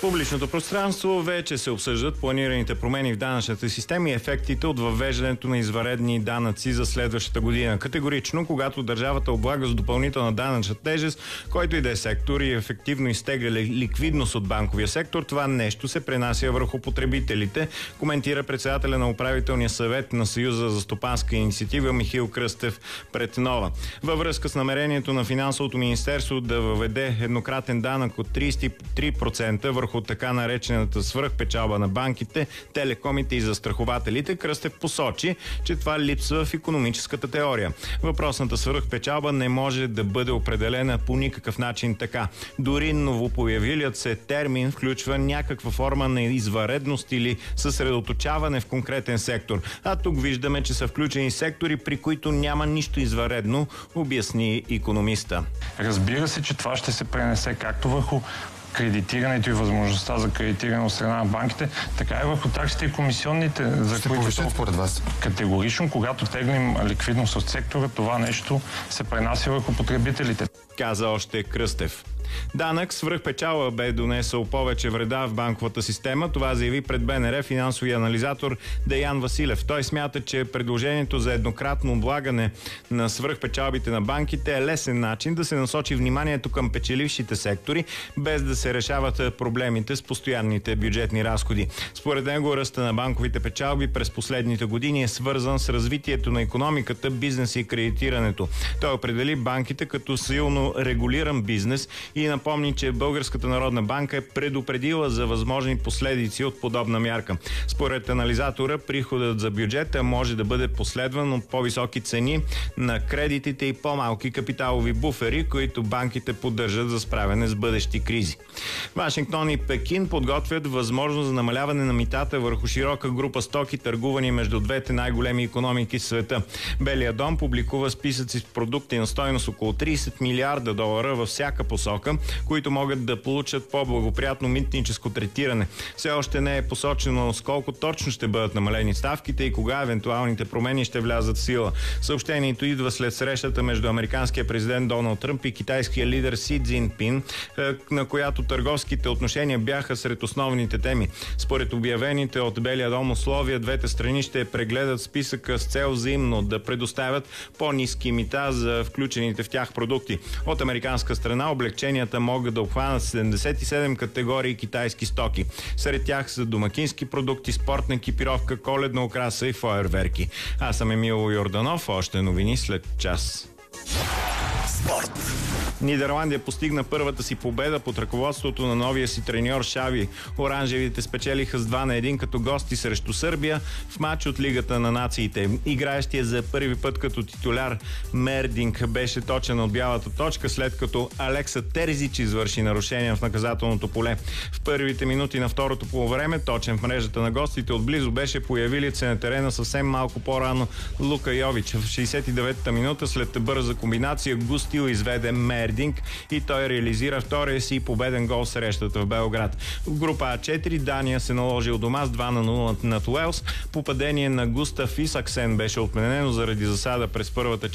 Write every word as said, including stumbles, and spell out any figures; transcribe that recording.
публичното пространство вече се обсъждат планираните промени в данъчната система и ефектите от въвеждането на извънредни данъци за следващата година. Категорично, когато държавата облага с допълнителна данъчна тежест, който и да е сектор и ефективно изтегля ликвидност от банковия сектор, това нещо се пренася върху потребителите, коментира председателя на управителния съвет на Съюза за стопанска инициатива Михаил Кръстев пред Нова. Във връзка с намерението на финансовото министерство да въведе еднократен данък от трийсет и три процента върху така наречената свръхпечалба на банките, телекомите и застрахователите, Кръстев посочи, че това липсва в икономическата теория. Въпросната свръхпечалба не може да бъде определена по никакъв начин така. Дори новопоявилият се термин включва някаква форма на извънредност или съсредоточаване в конкретен сектор. А тук виждаме, че са включени сектори, при които няма нищо извънредно, обясни икономиста. Разбира се, че това ще се пренесе както върху кредитирането и възможността за кредитиране от страна на банките, така и върху таксите и комисионните, за ще които повишат според вас. Категорично, когато теглим ликвидност от сектора, това нещо се пренася върху потребителите. Каза още Кръстев. Данък свръхпечалба бе донесъл повече вреда в банковата система. Това заяви пред БНР финансовия анализатор Деян Василев. Той смята, че предложението за еднократно облагане на свръхпечалбите на банките е лесен начин да се насочи вниманието към печелившите сектори, без да се решават проблемите с постоянните бюджетни разходи. Според него ръста на банковите печалби през последните години е свързан с развитието на икономиката, бизнеса и кредитирането. Той определи банките като силно регулиран бизнес и напомни, че Българската народна банка е предупредила за възможни последици от подобна мярка. Според анализатора, приходът за бюджета може да бъде последван от по-високи цени на кредитите и по-малки капиталови буфери, които банките поддържат за справяне с бъдещи кризи. Вашингтон и Пекин подготвят възможност за намаляване на митата върху широка група стоки, търгувани между двете най-големи икономики в света. Белия дом публикува списъци с продукти на стойност около трийсет милиарда долара във всяка посока, които могат да получат по-благоприятно митническо третиране. Все още не е посочено с колко точно ще бъдат намалени ставките и кога евентуалните промени ще влязат в сила. Съобщението идва след срещата между американския президент Доналд Тръмп и китайския лидер Си Цзинпин, на която търговските отношения бяха сред основните теми. Според обявените от Белия дом условия, двете страни ще прегледат списъка с цел взаимно да предоставят по-ниски мита за включените в тях продукти. От американска страна облегченията могат да обхванат седемдесет и седем категории китайски стоки. Сред тях са домакински продукти, спортна екипировка, коледна украса и фойерверки. Аз съм Емил Йорданов, още новини след час. Спорт. Нидерландия постигна първата си победа под ръководството на новия си треньор Шави. Оранжевите спечелиха с два на един като гости срещу Сърбия в матч от Лигата на нациите. Играещия за първи път като титуляр Мердинг беше точен от бялата точка, след като Алекса Терзич извърши нарушения в наказателното поле. В първите минути на второто полувреме, точен в мрежата на гостите, отблизо беше появилият се на терена съвсем малко по-рано Лука Йович. В шейсет и деветата минута след бърза комбинация Густил изведе Мердинг и той реализира втория си победен гол в срещата в Белград. В група А четири Дания се наложи у дома с два на нула над Уелс. Попадение на Густав Исаксен беше отменено заради засада през първата